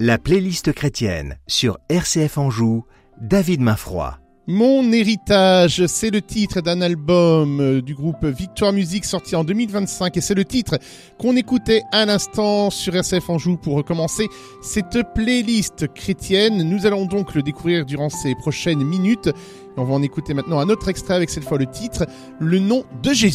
La playlist chrétienne sur RCF Anjou, David Mainfroy. Mon héritage, c'est le titre d'un album du groupe Victoire Musique sorti en 2025 et c'est le titre qu'on écoutait à l'instant sur RCF Anjou pour recommencer cette playlist chrétienne. Nous allons donc le découvrir durant ces prochaines minutes. On va en écouter maintenant un autre extrait avec cette fois le titre « Le nom de Jésus ».